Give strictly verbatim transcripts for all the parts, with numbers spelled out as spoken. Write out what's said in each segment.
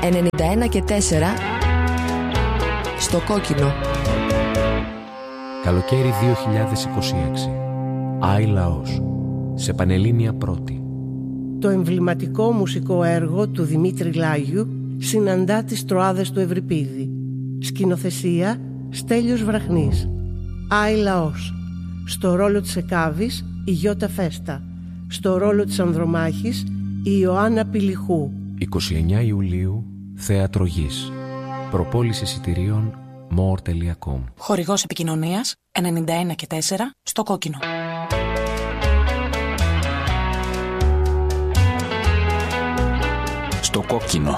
ενενήντα ένα και τέσσερα στο κόκκινο. Καλοκαίρι δύο χιλιάδες είκοσι έξι. Άι Λαός. Σε Πανελλήνια Πρώτη. Το εμβληματικό μουσικό έργο του Δημήτρη Λάγιου συναντά τις Τροάδες του Ευρυπίδη. Σκηνοθεσία Στέλιος Βραχνής. Άι Λαός. Στο ρόλο της Εκάβης η Γιώτα Φέστα. Στο ρόλο της Ανδρομάχης η Ιωάννα Πηλιχού. είκοσι εννέα Ιουλίου, Θέατρο Γης. Προπόληση εισιτηρίων more τελεία com. Χορηγός επικοινωνίας ενενήντα ένα και τέσσερα στο κόκκινο. Στο κόκκινο.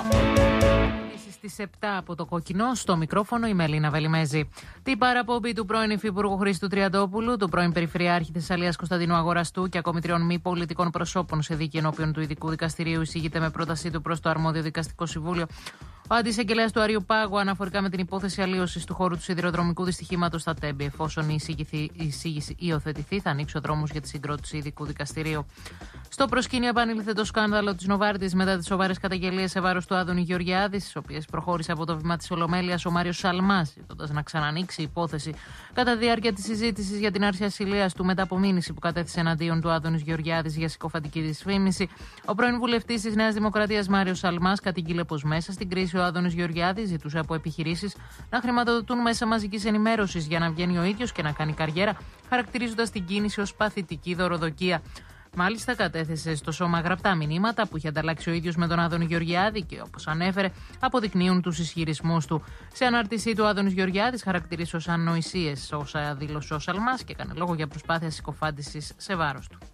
Στις επτά από το κόκκινο, στο μικρόφωνο η Μελίνα Βελιμέζη. Την παραπομπή του πρώην Υφυπουργού Χρήστου Τριαντόπουλου, του πρώην Περιφερειάρχη Θεσσαλίας Κωνσταντίνου Αγοραστού και ακόμη τριών μη πολιτικών προσώπων σε δίκη ενώπιον του Ειδικού Δικαστηρίου εισηγείται με πρότασή του προς το αρμόδιο δικαστικό συμβούλιο ο αντισαγγελέας του Αριοπάγου αναφορικά με την υπόθεση αλλίωσης του χώρου του σιδηροδρομικού δυστυχήματος στα Τέμπη. Εφόσον η εισήγηση υιοθετηθεί, θα ανοίξει ο δρόμος για τη συγκρότηση Ειδικού Δικαστηρίου. Στο προσκήνιο επανήλθε το σκάνδαλο της Νοβάρτης μετά τις σοβαρές καταγγελίες σε βάρος του Άδωνη Γεωργιάδη, στις οποίες προχώρησε από το βήμα της Ολομέλειας ο Μάριος Σαλμάς, ζητώντας να ξανανοίξει η υπόθεση κατά τη διάρκεια της συζήτησης για την άρση ασυλίας του μετά από μήνυση που κατέθεσε εναντίον του Άδωνης Γεωργιάδης για συκοφαντική δυσφήμιση. Ο πρώην βουλευτής της Νέας Δημοκρατίας Μάριος Σαλμάς κατήγγειλε πως μέσα στην κρίση ο Άδωνης Γεωργιάδης ζητούσε από επιχειρήσεις να χρηματοδοτούν μέσα μαζικής ενημέρωσης για να βγαίνει ο ίδιος και να κάνει καριέρα, χαρακτηρίζοντας την κίνηση ως παθητική δωροδοκία. Μάλιστα, κατέθεσε στο σώμα γραπτά μηνύματα που είχε ανταλλάξει ο ίδιος με τον Άδωνη Γεωργιάδη και, όπως ανέφερε, αποδεικνύουν τους ισχυρισμούς του. Σε ανάρτησή του, ο Άδωνης Γεωργιάδης χαρακτηρίζει ως ανοησίες όσα δήλωσε ο Σαλμάς και έκανε λόγο για προσπάθεια συκοφάντησης σε βάρος του.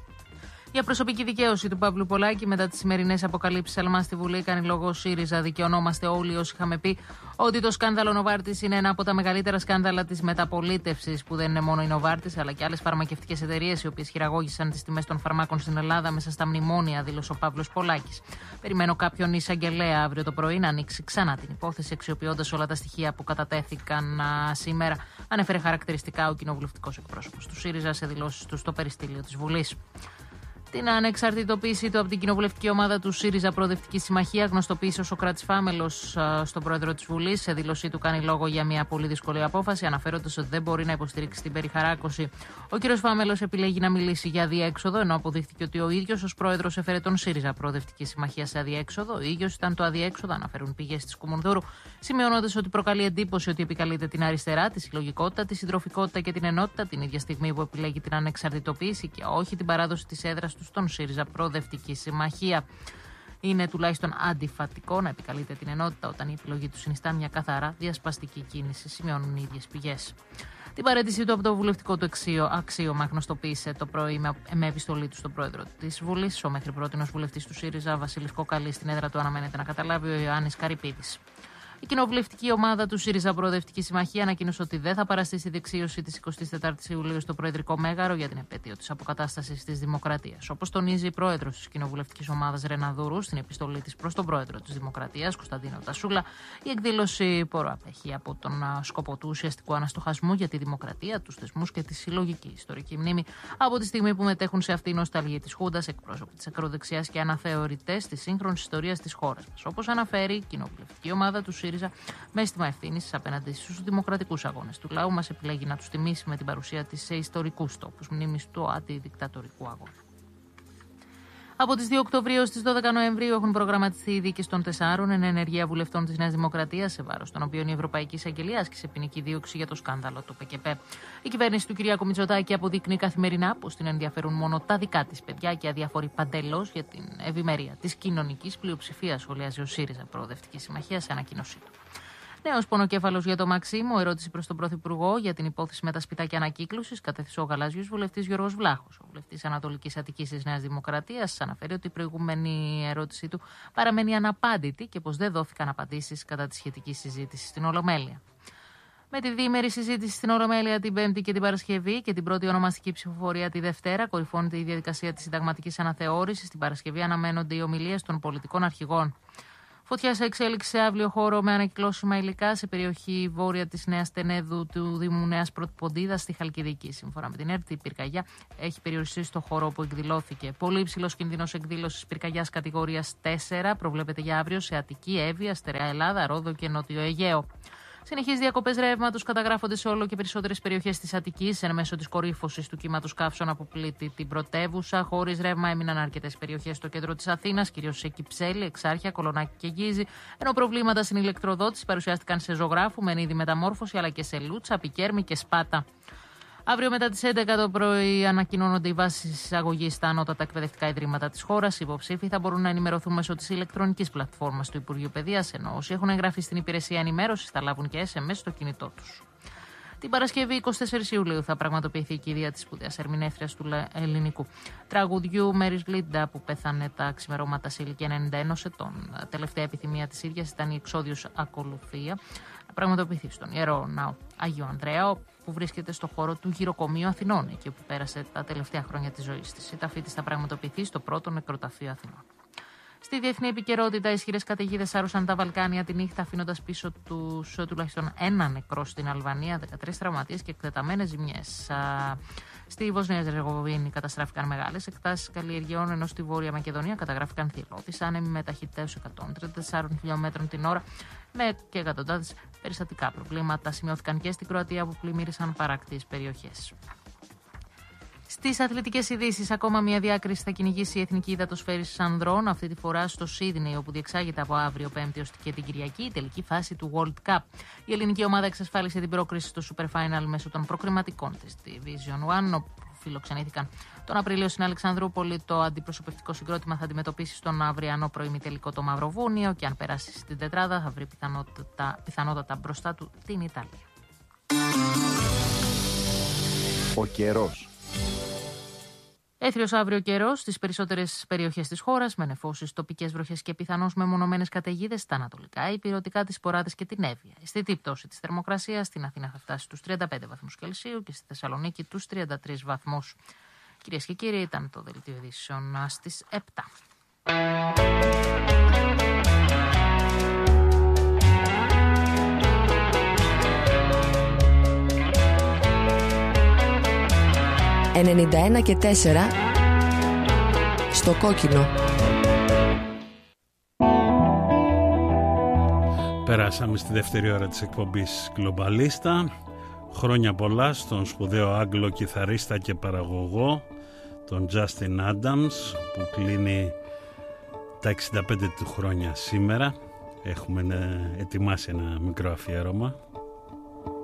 Για προσωπική δικαίωση του Παύλου Πολάκη μετά τις σημερινές αποκαλύψεις Σαλμά στη Βουλή, κάνει λόγο ο ΣΥΡΙΖΑ. Δικαιωνόμαστε όλοι όσοι είχαμε πει ότι το σκάνδαλο Νοβάρτης είναι ένα από τα μεγαλύτερα σκάνδαλα της μεταπολίτευσης, που δεν είναι μόνο η Νοβάρτης αλλά και άλλες φαρμακευτικές εταιρείες οι οποίες χειραγώγησαν τις τιμές των φαρμάκων στην Ελλάδα μέσα στα μνημόνια, δήλωσε ο Παύλος Πολάκης. Περιμένω κάποιον εισαγγελέα αύριο το πρωί να ανοίξει ξανά την υπόθεση, αξιοποιώντας όλα τα στοιχεία που κατατέθηκαν α, σήμερα, ανέφερε χαρακτηριστικά ο κοινοβουλευτικός εκπρόσωπος του ΣΥΡΙΖΑ σε δηλώσεις του στο περιστήλιο της Βουλής. Την ανεξαρτητοποίησή του από την κοινοβουλευτική ομάδα του ΣΥΡΙΖΑ Προοδευτική Συμμαχία γνωστοποίησε ο Σωκράτης Φάμελος στον πρόεδρο της Βουλής. Σε δήλωσή του κάνει λόγο για μια πολύ δύσκολη απόφαση, αναφέροντας ότι δεν μπορεί να υποστηρίξει την περιχαράκωση. Ο κ. Φάμελος επιλέγει να μιλήσει για αδιέξοδο, ενώ αποδείχθηκε ότι ο ίδιος ως πρόεδρος έφερε τον ΣΥΡΙΖΑ Προοδευτική Συμμαχία σε αδιέξοδο. Ο ίδιος ήταν το αδιέξοδο, αναφέρουν πηγές της Κουμουνδούρου, σημειώνοντας ότι προκαλεί εντύπωση ότι επικαλείται την αριστερά, τη συλλογικότητα, τη συντροφικότητα και την ενότητα την ίδια στιγμή που επιλέγει την ανεξαρτητοποίηση και όχι την παράδοση της έδρας στον ΣΥΡΙΖΑ Προοδευτική Συμμαχία. Είναι τουλάχιστον αντιφατικό να επικαλείται την ενότητα όταν η επιλογή του συνιστά μια καθαρά διασπαστική κίνηση, σημειώνουν οι ίδιες πηγές. Την παραίτησή του από το βουλευτικό του αξίωμα γνωστοποίησε το πρωί με επιστολή του στον πρόεδρο της Βουλής. Ο μέχρι πρότινος βουλευτής του ΣΥΡΙΖΑ, Βασίλης Κοκαλής, στην έδρα του αναμένεται να καταλάβει ο Ιωάννης Καρυπίδης. Η κοινοβουλευτική ομάδα του ΣΥΡΙΖΑ Προοδευτική Συμμαχία ανακοίνωσε ότι δεν θα παραστεί στη δεξίωση της εικοστής τετάρτης Ιουλίου στο Προεδρικό Μέγαρο για την επέτειο της αποκατάστασης της Δημοκρατίας. Όπως τονίζει η πρόεδρος της κοινοβουλευτικής ομάδας Ρένα Δούρου στην επιστολή της προς τον πρόεδρο της Δημοκρατίας, Κωνσταντίνο Τασούλα, η εκδήλωση προαπέχει από τον σκοπό του ουσιαστικού αναστοχασμού για τη δημοκρατία, τους θεσμούς και τη συλλογική ιστορική μνήμη, από τη στιγμή που μετέχουν σε αυτήν νοσταλγία της Χούντας, εκπρόσωποι της ακροδεξιάς και αναθεωρητές της σύγχρονης ιστορίας της χώρας μας. Όπως αναφέρει η κοινοβουλευτική ομάδα του ΣΥΡΙΖΑ, με αίσθημα ευθύνης απέναντι στους δημοκρατικούς αγώνες του λαού μας, επιλέγει να τους τιμήσει με την παρουσία της σε ιστορικούς τόπους μνήμης του αντιδικτατορικού αγώνα. Από τις δύο Οκτωβρίου στις δώδεκα Νοεμβρίου έχουν προγραμματιστεί οι δίκες των τεσσάρων εν ενεργεία βουλευτών της Νέας Δημοκρατίας, σε βάρος των οποίων η Ευρωπαϊκή Εισαγγελία άσκησε ποινική δίωξη για το σκάνδαλο του ΠΚΠ. Η κυβέρνηση του Κυριάκου Μητσοτάκη αποδεικνύει καθημερινά πως την ενδιαφέρουν μόνο τα δικά της παιδιά και αδιαφορεί παντελώς για την ευημερία της κοινωνικής πλειοψηφίας, σχολιάζει ο ΣΥΡΙΖΑ Προοδευτική Συμμαχία σε ανακοίνωσή του. Νέος πονοκέφαλος για το Μαξίμου, ερώτηση προς τον Πρωθυπουργό για την υπόθεση με τα σπιτάκια ανακύκλωσης, κατέθεσε ο γαλάζιος βουλευτής Γιώργος Βλάχος. Ο βουλευτής Ανατολικής Αττικής της Νέας Δημοκρατίας αναφέρει ότι η προηγούμενη ερώτησή του παραμένει αναπάντητη και πως δεν δόθηκαν απαντήσεις κατά τη σχετική συζήτηση στην Ολομέλεια. Με τη διήμερη συζήτηση στην Ολομέλεια την Πέμπτη και την Παρασκευή και την πρώτη ονομαστική ψηφοφορία τη Δευτέρα, κορυφώνεται η διαδικασία της συνταγματικής αναθεώρησης. Την Παρασκευή αναμένονται οι ομιλίες των πολιτικών αρχηγών. Φωτιά σε εξέλιξη σε αύριο χώρο με ανακυκλώσιμα υλικά σε περιοχή βόρεια της Νέας Τενέδου του Δήμου Νέας Πρωτοποντίδας στη Χαλκιδική. Σύμφωνα με την ΕΡΤ, η πυρκαγιά έχει περιοριστεί στο χώρο όπου εκδηλώθηκε. Πολύ υψηλός κίνδυνος εκδήλωσης πυρκαγιάς κατηγορίας τέσσερα προβλέπεται για αύριο σε Αττική, Εύβοια, Στερεά Ελλάδα, Ρόδο και Νότιο Αιγαίο. Συνεχείς διακοπές ρεύματος καταγράφονται σε όλο και περισσότερες περιοχές της Αττικής εν μέσω της κορύφωσης του κύματος καύσωνα που πλήττει την πρωτεύουσα. Χωρίς ρεύμα έμειναν αρκετές περιοχές στο κέντρο της Αθήνας, κυρίως σε Κυψέλη, Εξάρχεια, Κολονάκι και Γκίζη. Ενώ προβλήματα στην ηλεκτροδότηση παρουσιάστηκαν σε Ζωγράφου, Μενίδη Μεταμόρφωση αλλά και σε Λούτσα, Πικέρμη και Σπάτα. Αύριο μετά τις έντεκα το πρωί ανακοινώνονται οι βάσεις εισαγωγής στα ανώτατα εκπαιδευτικά ιδρύματα της χώρας. Οι υποψήφοι θα μπορούν να ενημερωθούν μέσω της ηλεκτρονικής πλατφόρμας του Υπουργείου Παιδείας, ενώ όσοι έχουν εγγραφεί στην υπηρεσία ενημέρωσης θα λάβουν και ες εμ ες στο κινητό τους. Την Παρασκευή εικοστή τέσσερις Ιουλίου θα πραγματοποιηθεί η κηδεία της σπουδαίας ερμηνεύτριας του ελληνικού τραγουδιού Μέρις Γκλίντα, που πέθανε τα ξημερώματα σε ηλικία ενενήντα ενός ετών. Τελευταία επιθυμία της ίδιας ήταν η εξόδιος ακολουθία να πραγματοποιηθεί στον Ιερό Ναό Αγίου Ανδρέα, που βρίσκεται στο χώρο του Γυροκομείου Αθηνών, εκεί όπου πέρασε τα τελευταία χρόνια της ζωής της. Η ταφή της θα πραγματοποιηθεί στο πρώτο νεκροταφείο Αθηνών. Στη διεθνή επικαιρότητα, ισχυρές καταιγίδες άρρωσαν τα Βαλκάνια τη νύχτα, αφήνοντας πίσω τους τουλάχιστον ένα νεκρό στην Αλβανία, δεκατρείς τραυματίες και εκτεταμένες ζημιές. Στη Βοσνία Ερζεγοβίνη καταστράφηκαν μεγάλες εκτάσεις καλλιεργειών, ενώ στη Βόρεια Μακεδονία καταγράφηκαν θηλώδεις άνεμοι με ταχύτητες εκατόν τριάντα τέσσερα χιλιόμετρων την ώρα, με και εκατοντάδες περιστατικά προβλήματα σημειώθηκαν και στην Κροατία, που πλημμύρισαν παράκτιες περιοχές. Στις αθλητικές ειδήσεις, ακόμα μια διάκριση θα κυνηγήσει η Εθνική Υδατοσφαίριση Ανδρών, αυτή τη φορά στο Σίδνεϊ, όπου διεξάγεται από αύριο Πέμπτη ως και την Κυριακή η τελική φάση του World Cup. Η ελληνική ομάδα εξασφάλισε την πρόκριση στο Super Final μέσω των προκριματικών της Division ένα, όπου φιλοξενήθηκαν τον Απρίλιο στην Αλεξανδρούπολη. Το αντιπροσωπευτικό συγκρότημα θα αντιμετωπίσει στον αυριανό προημιτελικό το Μαυροβούνιο και αν περάσει στην τετράδα θα βρει πιθανότατα, πιθανότατα μπροστά του την Ιταλία. Ο καιρός. Έθριος αύριο καιρός στις περισσότερες περιοχές της χώρας, με νεφώσεις, τοπικές βροχές και πιθανώς μεμονωμένες καταιγίδες στα ανατολικά, υπηρετικά, τις Ποράδες και την Εύβοια. Η αισθητή πτώση της θερμοκρασίας στην Αθήνα θα φτάσει στους τριάντα πέντε βαθμούς Κελσίου και στη Θεσσαλονίκη τους τριάντα τρεις βαθμούς. Κυρίες και κύριοι, ήταν το δελτίο ειδήσεων στις επτά. ενενήντα ένα και τέσσερα στο κόκκινο. Περάσαμε στη δεύτερη ώρα της εκπομπής Γκλομπαλίστα. Χρόνια πολλά στον σπουδαίο Άγγλο κιθαρίστα και παραγωγό, τον Justin Adams, που κλείνει τα εξήντα πέντε του χρόνια σήμερα. Έχουμε ετοιμάσει ένα μικρό αφιέρωμα.